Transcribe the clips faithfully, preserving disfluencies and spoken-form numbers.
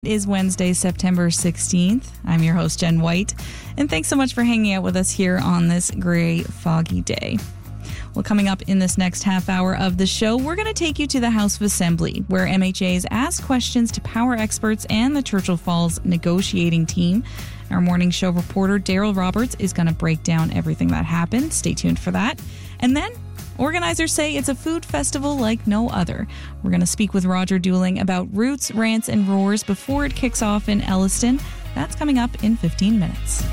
It is Wednesday, September sixteenth. I'm your host, Jen White, and thanks so much for hanging out with us here on this gray, foggy day. Well, coming up in this next half hour of the show, we're going to take you to the House of Assembly, where M H As ask questions to power experts and the Churchill Falls negotiating team. Our morning show reporter, Daryl Roberts, is going to break down everything that happened. Stay tuned for that. And then organizers say it's a food festival like no other. We're going to speak with Roger Dooling about Roots, Rants, and Roars before it kicks off in Elliston. That's coming up in fifteen minutes.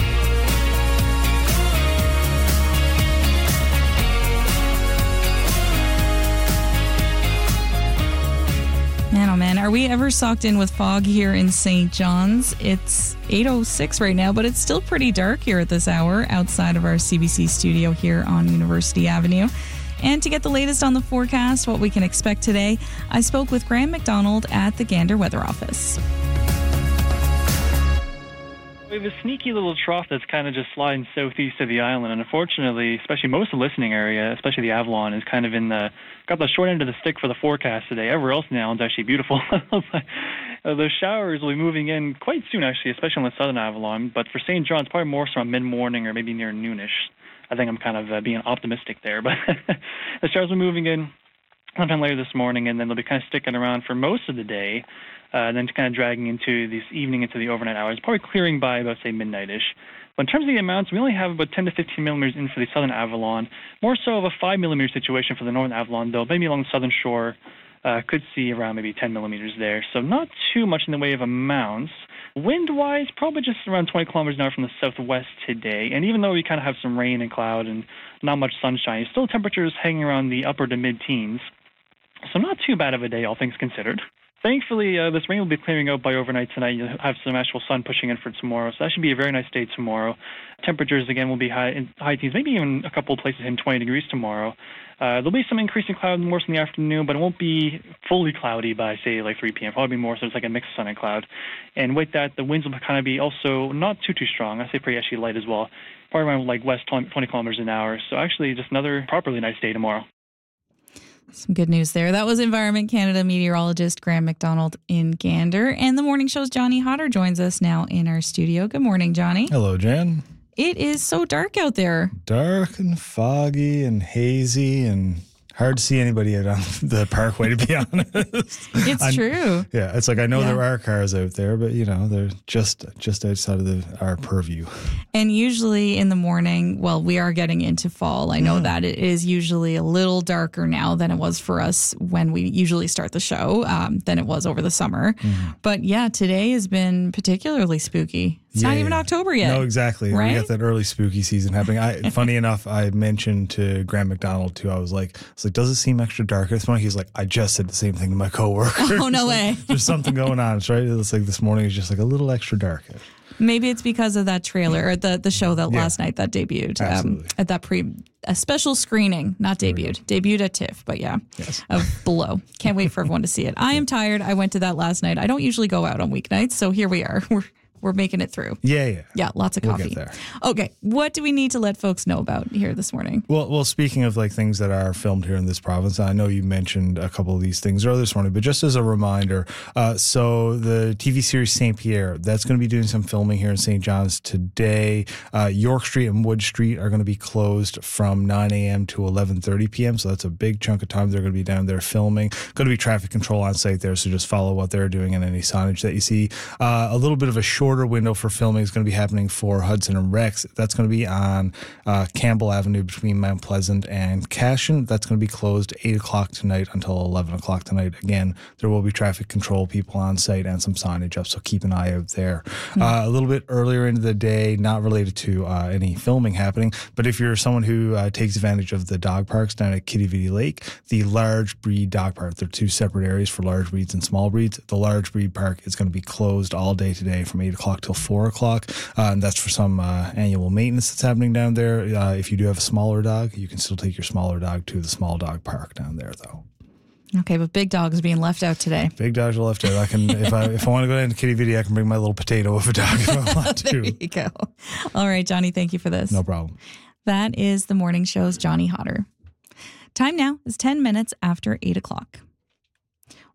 Man, oh man, are we ever socked in with fog here in Saint John's? It's eight oh six right now, but it's still pretty dark here at this hour outside of our C B C studio here on University Avenue. And to get the latest on the forecast, what we can expect today, I spoke with Graham McDonald at the Gander Weather Office. We have a sneaky little trough that's kind of just sliding southeast of the island, and unfortunately, especially most of the listening area, especially the Avalon, is kind of in the got the short end of the stick for the forecast today. Everywhere else in the island is actually beautiful. The showers will be moving in quite soon, actually, especially on the southern Avalon. But for Saint John's, probably more so mid-morning or maybe near noonish. I think I'm kind of uh, being optimistic there, but the showers are moving in sometime later this morning, and then they'll be kind of sticking around for most of the day. Uh, and then kind of dragging into this evening into the overnight hours, probably clearing by about, say, midnight-ish. But in terms of the amounts, we only have about ten to fifteen millimeters in for the southern Avalon. More so of a five millimeter situation for the northern Avalon, though. Maybe along the southern shore, uh, could see around maybe ten millimeters there. So not too much in the way of amounts. Wind-wise, probably just around twenty kilometers an hour from the southwest today. And even though we kind of have some rain and cloud and not much sunshine, still temperatures hanging around the upper to mid-teens. So not too bad of a day, all things considered. Thankfully, uh, this rain will be clearing out by overnight tonight. You'll have some actual sun pushing in for tomorrow, so that should be a very nice day tomorrow. Temperatures, again, will be high in high teens, maybe even a couple of places in twenty degrees tomorrow. Uh, there'll be some increasing cloud more so in the afternoon, but it won't be fully cloudy by, say, like three p.m. Probably more so it's like a mix of sun and cloud. And with that, the winds will kind of be also not too, too strong. I say pretty actually light as well, probably around like west twenty kilometers an hour. So actually just another properly nice day tomorrow. Some good news there. That was Environment Canada meteorologist Graham McDonald in Gander. And the morning show's Johnny Hodder joins us now in our studio. Good morning, Johnny. Hello, Jen. It is so dark out there. Dark and foggy and hazy and hard to see anybody out on the parkway, to be honest. It's I'm, true. Yeah, it's like I know yeah. there are cars out there, but, you know, they're just just outside of the, our purview. And usually in the morning, well, we are getting into fall. I know mm. that it is usually a little darker now than it was for us when we usually start the show, um, than it was over the summer. Mm. But yeah, today has been particularly spooky. It's yeah, not even yeah. October yet. No, exactly. Right? We got that early spooky season happening. I, funny enough, I mentioned to Graham McDonald too. I was like, I was like, does it seem extra darker this morning? He's like, I just said the same thing to my coworker. Oh, no like, way. There's something going on. It's right. It's like this morning is just like a little extra dark. Maybe it's because of that trailer or the, the show that yeah. last night that debuted um, at that pre a special screening, not debuted, debuted at TIFF, but yeah, yes. of Below. Can't wait for everyone to see it. I am tired. I went to that last night. I don't usually go out on weeknights, so here we are. We're We're making it through. Yeah, yeah. Yeah, lots of coffee. We'll get there. Okay, what do we need to let folks know about here this morning? Well, well, speaking of like things that are filmed here in this province, I know you mentioned a couple of these things earlier this morning, but just as a reminder, uh, so the T V series Saint Pierre, that's going to be doing some filming here in Saint John's today. Uh, York Street and Wood Street are going to be closed from nine a.m. to eleven thirty p.m., so that's a big chunk of time they're going to be down there filming. Going to be traffic control on site there, so just follow what they're doing and any signage that you see. Uh, a little bit of a shorter window for filming is going to be happening for Hudson and Rex. That's going to be on uh, Campbell Avenue between Mount Pleasant and Cashin. That's going to be closed eight o'clock tonight until eleven o'clock tonight. Again, there will be traffic control people on site and some signage up, so keep an eye out there. Mm-hmm. Uh, a little bit earlier into the day, not related to uh, any filming happening, but if you're someone who uh, takes advantage of the dog parks down at Kitty Vitty Lake, the large breed dog park, there are two separate areas for large breeds and small breeds. The large breed park is going to be closed all day today from eight o'clock till four o'clock. Uh, and that's for some uh, annual maintenance that's happening down there. Uh, if you do have a smaller dog, you can still take your smaller dog to the small dog park down there, though. Okay, but big dogs being left out today. Big dogs are left out. I can if I if I want to go down to Kitty Vitty, I can bring my little potato of a dog if I want to. There you go. All right, Johnny, thank you for this. No problem. That is the morning show's Johnny Hodder. Time now is ten minutes after eight o'clock.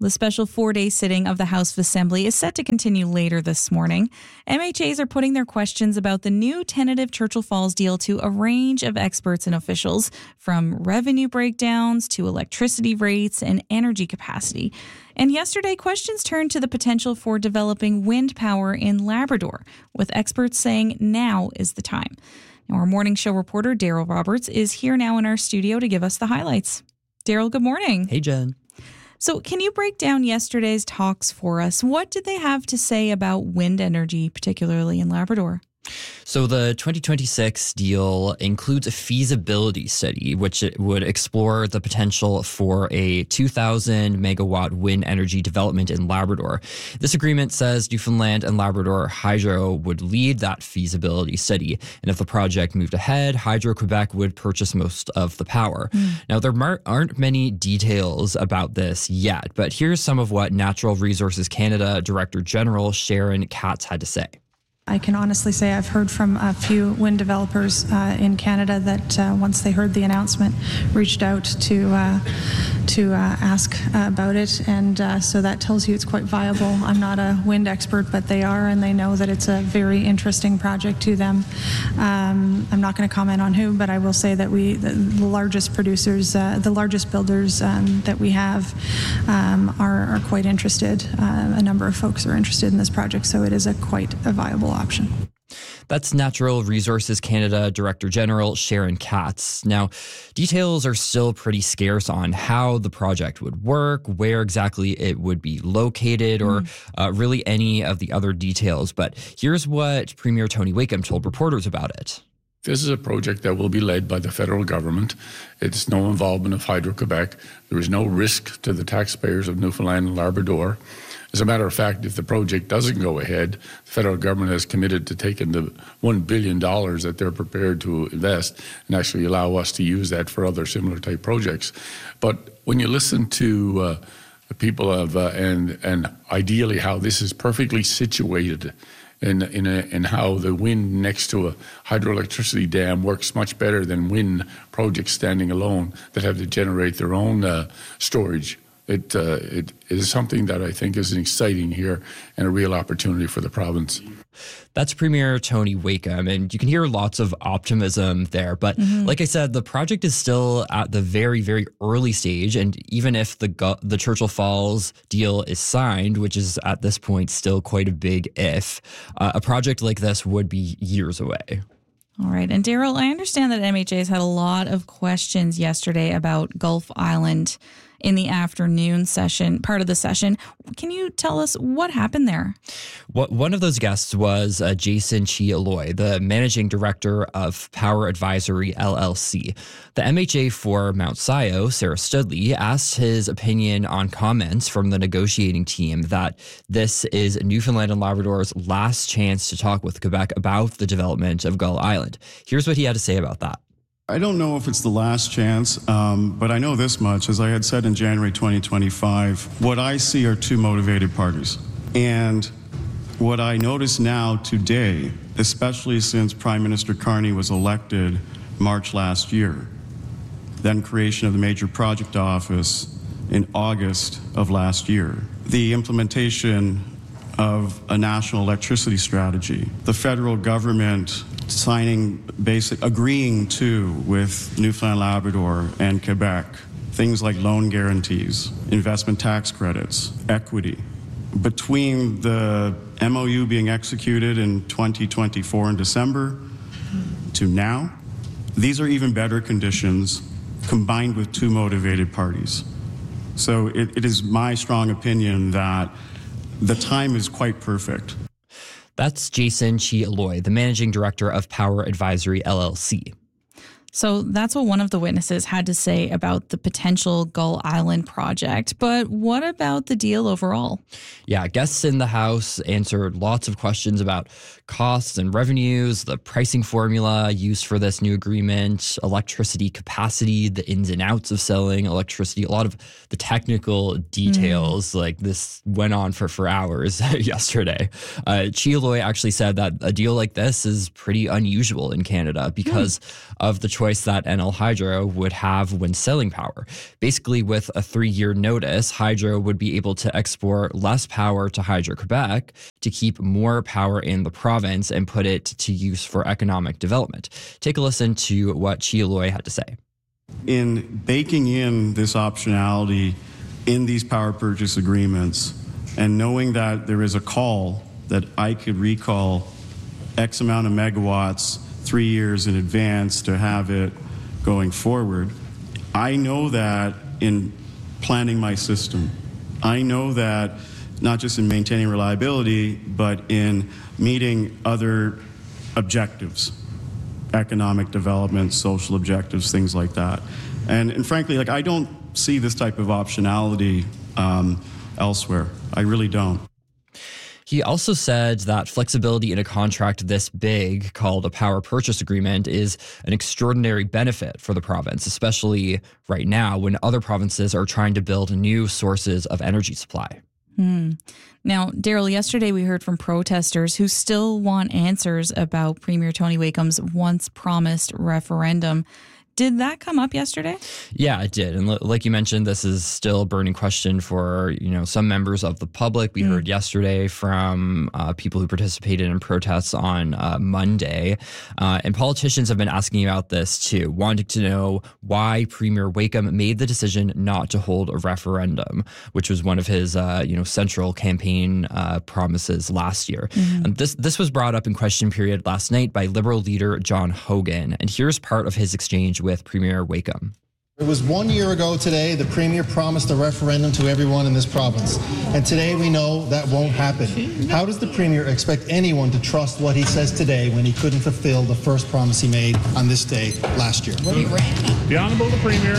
The special four-day sitting of the House of Assembly is set to continue later this morning. M H As are putting their questions about the new tentative Churchill Falls deal to a range of experts and officials, from revenue breakdowns to electricity rates and energy capacity. And yesterday, questions turned to the potential for developing wind power in Labrador, with experts saying now is the time. Now, our morning show reporter, Daryl Roberts, is here now in our studio to give us the highlights. Daryl, good morning. Hey, Jen. So can you break down yesterday's talks for us? What did they have to say about wind energy, particularly in Labrador? So the twenty twenty-six deal includes a feasibility study, which would explore the potential for a two thousand megawatt wind energy development in Labrador. This agreement says Newfoundland and Labrador Hydro would lead that feasibility study. And if the project moved ahead, Hydro-Quebec would purchase most of the power. Mm. Now, there aren't many details about this yet, but here's some of what Natural Resources Canada Director General Sharon Katz had to say. I can honestly say I've heard from a few wind developers uh, in Canada that uh, once they heard the announcement, reached out to uh, to uh, ask uh, about it, and uh, so that tells you it's quite viable. I'm not a wind expert, but they are, and they know that it's a very interesting project to them. Um, I'm not going to comment on who, but I will say that we, the, the largest producers, uh, the largest builders um, that we have, um, are, are quite interested. Uh, a number of folks are interested in this project, so it is a quite a viable option. That's Natural Resources Canada Director General Sharon Katz. Now, details are still pretty scarce on how the project would work, where exactly it would be located, or mm. uh, really any of the other details. But here's what Premier Tony Wakeham told reporters about it. This is a project that will be led by the federal government. It's no involvement of Hydro-Quebec. There is no risk to the taxpayers of Newfoundland and Labrador. As a matter of fact, if the project doesn't go ahead, the federal government has committed to taking the one billion dollars that they're prepared to invest and actually allow us to use that for other similar type projects. But when you listen to uh, the people of, uh, and, and ideally how this is perfectly situated in, in, a, in how the wind next to a hydroelectricity dam works much better than wind projects standing alone that have to generate their own uh, storage. It, uh, it is something that I think is exciting here and a real opportunity for the province. That's Premier Tony Wakeham, and you can hear lots of optimism there. But mm-hmm. like I said, the project is still at the very, very early stage. And even if the the Churchill Falls deal is signed, which is at this point still quite a big if, uh, a project like this would be years away. All right. And Daryl, I understand that M H A's had a lot of questions yesterday about Gulf Island in the afternoon session, part of the session. Can you tell us what happened there? What, one of those guests was uh, Jason Chi-Aloi, the managing director of Power Advisory L L C. The M H A for Mount Sion, Sarah Studley, asked his opinion on comments from the negotiating team that this is Newfoundland and Labrador's last chance to talk with Quebec about the development of Gull Island. Here's what he had to say about that. I don't know if it's the last chance, um, but I know this much. As I had said in January twenty twenty-five, what I see are two motivated parties. And what I notice now today, especially since Prime Minister Carney was elected March last year, then creation of the Major Project Office in August of last year, the implementation of a national electricity strategy, the federal government signing basic, agreeing to with Newfoundland, Labrador and Quebec, things like loan guarantees, investment tax credits, equity. Between the M O U being executed in twenty twenty-four in December to now, these are even better conditions combined with two motivated parties. So it, it is my strong opinion that the time is quite perfect. That's Jason Chi-Aloi, the managing director of Power Advisory L L C. So that's what one of the witnesses had to say about the potential Gull Island project. But what about the deal overall? Yeah, guests in the House answered lots of questions about costs and revenues, the pricing formula used for this new agreement, electricity capacity, the ins and outs of selling electricity, a lot of the technical details. Mm. Like this went on for, for hours yesterday. Uh, Chi-Aloi actually said that a deal like this is pretty unusual in Canada because mm. of the choice that N L Hydro would have when selling power. Basically, with a three-year notice, Hydro would be able to export less power to Hydro-Quebec to keep more power in the province and put it to use for economic development. Take a listen to what Chia Loy had to say. In baking in this optionality in these power purchase agreements and knowing that there is a call that I could recall X amount of megawatts three years in advance to have it going forward, I know that in planning my system, I know that not just in maintaining reliability, but in meeting other objectives, economic development, social objectives, things like that. And, and frankly, like I don't see this type of optionality um, elsewhere. I really don't. He also said that flexibility in a contract this big, called a power purchase agreement, is an extraordinary benefit for the province, especially right now when other provinces are trying to build new sources of energy supply. Hmm. Now, Daryl, yesterday we heard from protesters who still want answers about Premier Tony Wakeham's once promised referendum. Did that come up yesterday? Yeah, it did. And l- like you mentioned, this is still a burning question for, you know, some members of the public. We mm. heard yesterday from uh, people who participated in protests on uh, Monday. Uh, and politicians have been asking about this too, wanting to know why Premier Wakeham made the decision not to hold a referendum, which was one of his, uh, you know, central campaign uh, promises last year. Mm-hmm. And this, this was brought up in question period last night by Liberal leader John Hogan. And here's part of his exchange with Premier Wakeham. It was one year ago today the Premier promised a referendum to everyone in this province. And today we know that won't happen. How does the Premier expect anyone to trust what he says today when he couldn't fulfill the first promise he made on this day last year? The Honourable the Premier.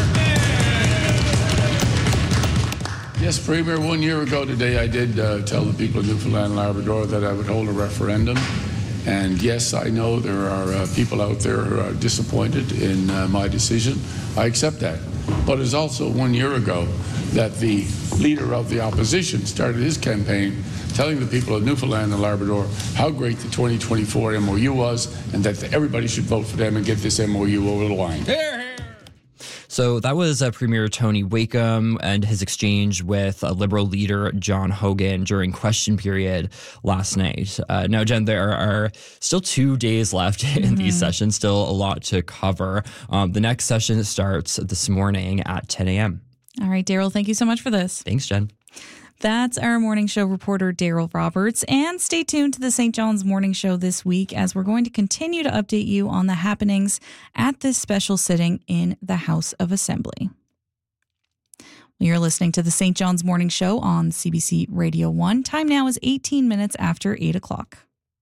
Yes, Premier, one year ago today I did uh, tell the people of Newfoundland and Labrador that I would hold a referendum. And yes, I know there are uh, people out there who are disappointed in uh, my decision. I accept that. But it's also one year ago that the leader of the opposition started his campaign telling the people of Newfoundland and Labrador how great the twenty twenty-four M O U was and that everybody should vote for them and get this M O U over the line. Here, here. So that was uh, Premier Tony Wakeham and his exchange with uh, Liberal leader John Hogan during question period last night. Uh, now, Jen, there are still two days left in mm-hmm. these sessions, still a lot to cover. Um, the next session starts this morning at ten a.m. All right, Daryl, thank you so much for this. Thanks, Jen. That's our morning show reporter, Daryl Roberts. And stay tuned to the Saint John's Morning Show this week as we're going to continue to update you on the happenings at this special sitting in the House of Assembly. You're listening to the Saint John's Morning Show on C B C Radio one. Time now is eighteen minutes after eight o'clock.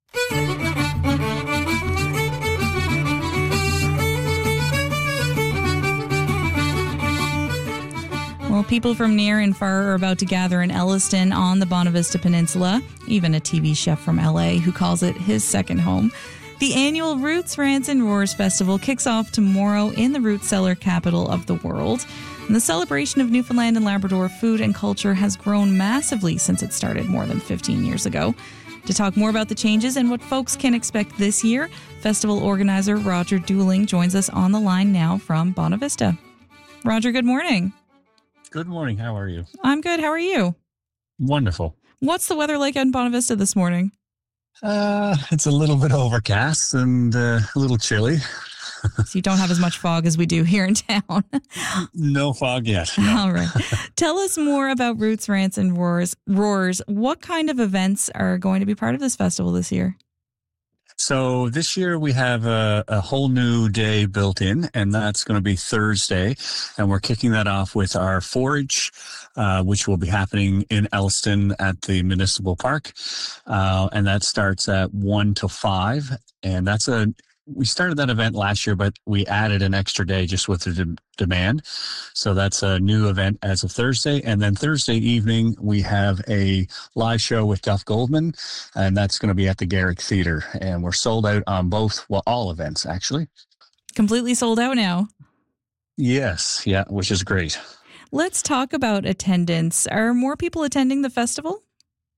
Well, people from near and far are about to gather in Elliston on the Bonavista Peninsula, even a T V chef from L A who calls it his second home. The annual Roots, Rants and Roars Festival kicks off tomorrow in the root cellar capital of the world. And the celebration of Newfoundland and Labrador food and culture has grown massively since it started more than fifteen years ago. To talk more about the changes and what folks can expect this year, festival organizer Roger Dooling joins us on the line now from Bonavista. Roger, good morning. Good morning. How are you? I'm good. How are you? Wonderful. What's the weather like in Bonavista this morning? Uh, it's a little bit overcast and uh, a little chilly. So you don't have as much fog as we do here in town. No fog yet. No. All right. Tell us more about Roots, Rants and Roars. Roars. What kind of events are going to be part of this festival this year? So this year we have a, a whole new day built in, and that's going to be Thursday. And we're kicking that off with our forage, uh, which will be happening in Elliston at the Municipal Park. Uh, and that starts at one to five. And that's a We started that event last year, but we added an extra day just with the de- demand. So that's a new event as of Thursday. And then Thursday evening, we have a live show with Duff Goldman, and that's going to be at the Garrick Theatre. And we're sold out on both, well, all events, actually. Completely sold out now. Yes. Yeah, which is great. Let's talk about attendance. Are more people attending the festival?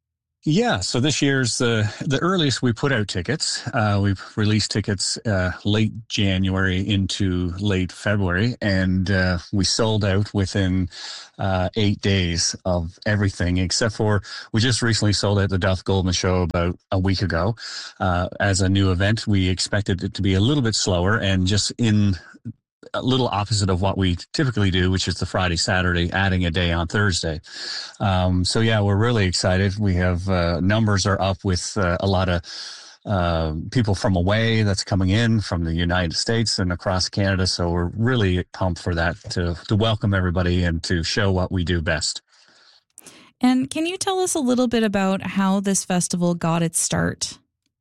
Yeah, so this year's the the earliest we put out tickets. Uh, we've released tickets uh, late January into late February, and uh, we sold out within uh, eight days of everything, except for we just recently sold out the Duff Goldman Show about a week ago. Uh, as a new event, we expected it to be a little bit slower, and just in a little opposite of what we typically do, which is the Friday, Saturday, adding a day on Thursday. Um, so yeah, we're really excited. We have uh, numbers are up with uh, a lot of uh, people from away that's coming in from the United States and across Canada. So we're really pumped for that to, to welcome everybody and to show what we do best. And can you tell us a little bit about how this festival got its start?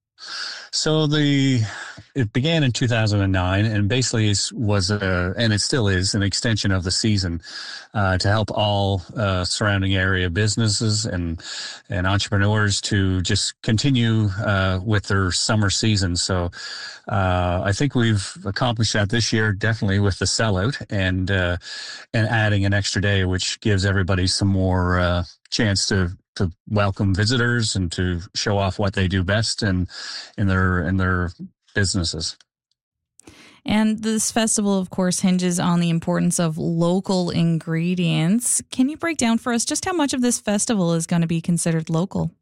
So the it began in two thousand nine, and basically it was a, and it still is, an extension of the season uh, to help all uh, surrounding area businesses and and entrepreneurs to just continue uh, with their summer season. So uh, I think we've accomplished that this year, definitely with the sellout and uh, and adding an extra day, which gives everybody some more uh, chance to. to welcome visitors and to show off what they do best in, in their in their businesses. And this festival, of course, hinges on the importance of local ingredients. Can you break down for us just how much of this festival is going to be considered local?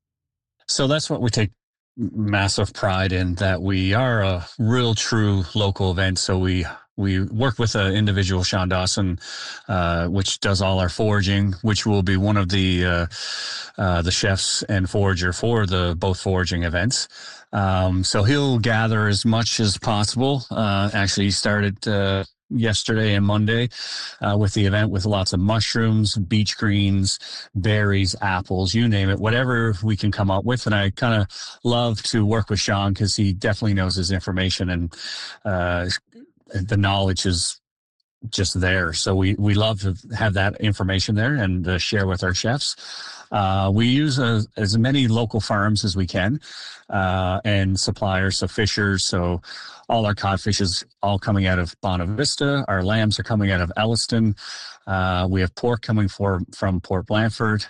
So that's what we take massive pride in, that we are a real true local event. So we We work with an individual, Sean Dawson, uh, which does all our foraging, which will be one of the uh, uh, the chefs and forager for the both foraging events. Um, so he'll gather as much as possible. Uh, actually, he started uh, yesterday and Monday uh, with the event with lots of mushrooms, beach greens, berries, apples, you name it, whatever we can come up with. And I kind of love to work with Sean because he definitely knows his information, and uh, the knowledge is just there. So we, we love to have that information there and uh, share with our chefs. Uh, we use a, as many local farms as we can uh, and suppliers, so fishers. So all our codfish is all coming out of Bonavista. Our lambs are coming out of Elliston. Uh, we have pork coming for, from Port Blanford.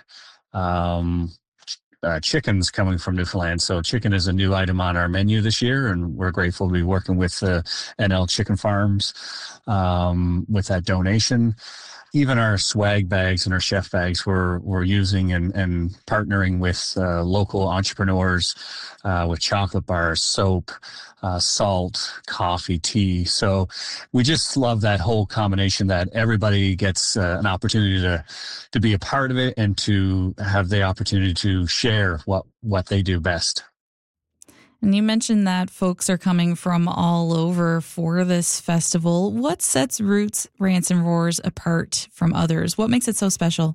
Um, Uh, chickens coming from Newfoundland. So chicken is a new item on our menu this year, and we're grateful to be working with uh, N L Chicken Farms um, with that donation. Even our swag bags and our chef bags we're, we're using and, and partnering with uh, local entrepreneurs uh, with chocolate bars, soap, uh, salt, coffee, tea. So we just love that whole combination, that everybody gets uh, an opportunity to to be a part of it and to have the opportunity to share what, what they do best. And you mentioned that folks are coming from all over for this festival. What sets Roots Rants and Roars apart from others? What makes it so special?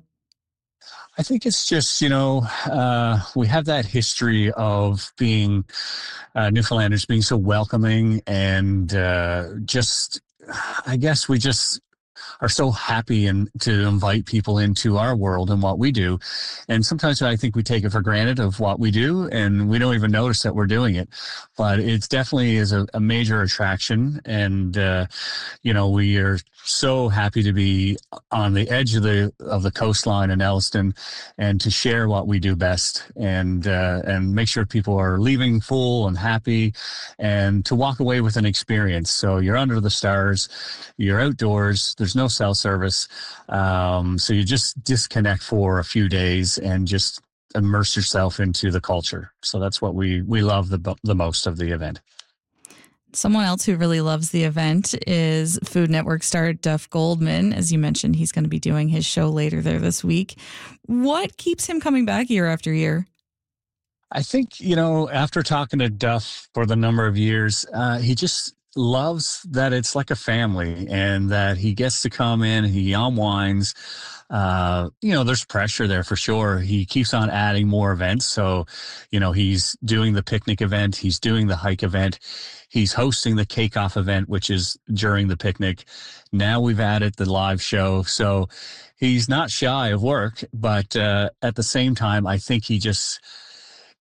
I think it's just, you know, uh, we have that history of being uh, Newfoundlanders being so welcoming and uh, just, I guess we just are so happy and to invite people into our world and what we do. And sometimes I think we take it for granted of what we do, and we don't even notice that we're doing it. But it definitely is a, a major attraction. And, uh, you know, we are so happy to be on the edge of the of the coastline in Elliston and to share what we do best, and uh, and make sure people are leaving full and happy and to walk away with an experience. So you're under the stars, you're outdoors, there's no cell service, um, so you just disconnect for a few days and just immerse yourself into the culture. So that's what we we love the the most of the event. Someone else who really loves the event is Food Network star Duff Goldman. As you mentioned, he's going to be doing his show later there this week. What keeps him coming back year after year? I think, you know, after talking to Duff for the number of years, uh, he just loves that it's like a family and that he gets to come in, he unwinds. Uh, you know, there's pressure there for sure. He keeps on adding more events. So, you know, he's doing the picnic event, he's doing the hike event, he's hosting the Cake Off event, which is during the picnic. Now we've added the live show. So he's not shy of work, but uh, at the same time, I think he just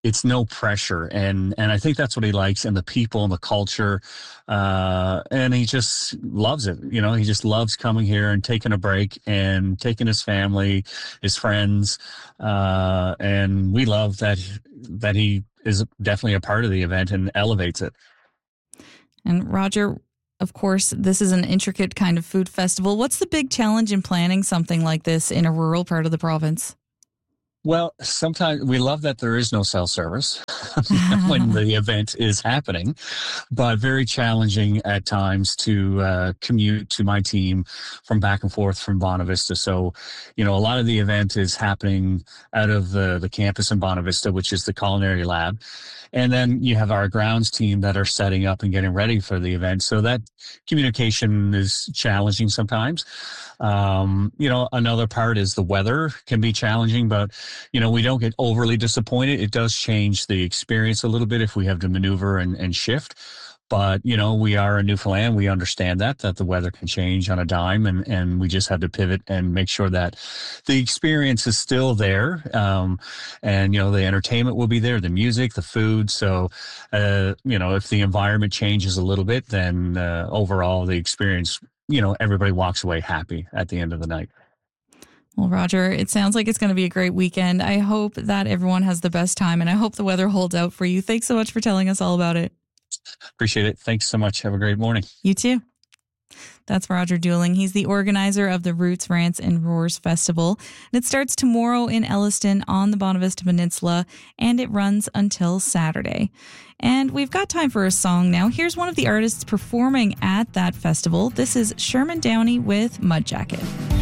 it's no pressure. And, and I think that's what he likes, and the people and the culture. Uh, and he just loves it. You know, he just loves coming here and taking a break and taking his family, his friends. Uh, and we love that, that he is definitely a part of the event and elevates it. And Roger, of course, this is an intricate kind of food festival. What's the big challenge in planning something like this in a rural part of the province? Well, sometimes we love that there is no cell service when the event is happening, but very challenging at times to uh, commute to my team from back and forth from Bonavista. So, you know, a lot of the event is happening out of the, the campus in Bonavista, which is the culinary lab. And then you have our grounds team that are setting up and getting ready for the event. So that communication is challenging sometimes. Um, you know, another part is the weather can be challenging, but, you know, we don't get overly disappointed. It does change the experience a little bit if we have to maneuver and, and shift. But, you know, we are in Newfoundland. We understand that, that the weather can change on a dime, and, and we just have to pivot and make sure that the experience is still there. Um, and, you know, the entertainment will be there, the music, the food. So, uh, you know, if the environment changes a little bit, then uh, overall the experience, you know, everybody walks away happy at the end of the night. Well, Roger, it sounds like it's going to be a great weekend. I hope that everyone has the best time, and I hope the weather holds out for you. Thanks so much for telling us all about it. Appreciate it. Thanks so much. Have a great morning. You too. That's Roger Dooling. He's the organizer of the Roots, Rants, and Roars Festival. And it starts tomorrow in Elliston on the Bonavista Peninsula, and it runs until Saturday. And we've got time for a song now. Here's one of the artists performing at that festival. This is Sherman Downey with Mud Jacket.